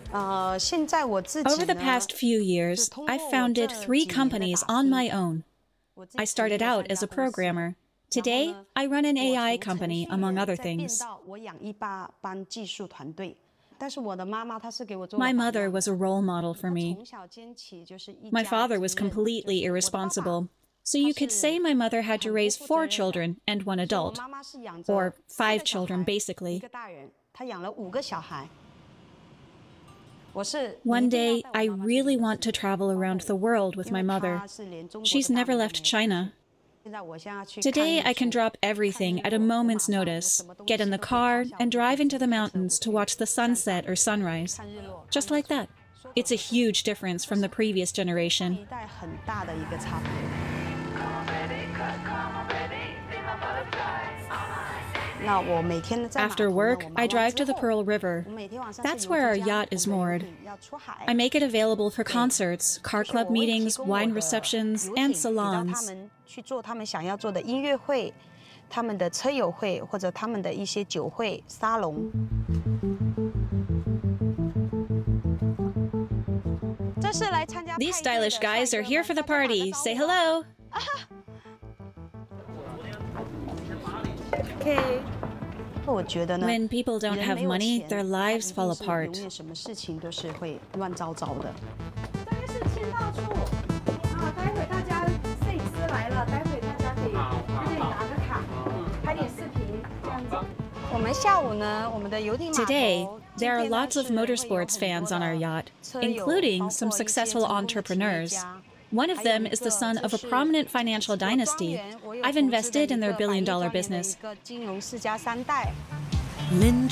Over the past few years, I've founded 3 companies on my own. I started out as a programmer. Today, I run an AI company, among other things. My mother was a role model for me. My father was completely irresponsible. So you could say my mother had to raise 4 children and 1 adult. Or 5 children, basically. One day, I really want to travel around the world with my mother. She's never left China. Today, I can drop everything at a moment's notice, get in the car, and drive into the mountains to watch the sunset or sunrise. Just like that. It's a huge difference from the previous generation. After work, I drive to the Pearl River. That's where our yacht is moored. I make it available for concerts, car club meetings, wine receptions, and salons. These stylish guys are here for the party. Say hello! When people don't have money, their lives fall apart. Today, there are lots of motorsports fans on our yacht, including some successful entrepreneurs. One of them is the son of a prominent financial dynasty. I've invested in their billion-dollar business.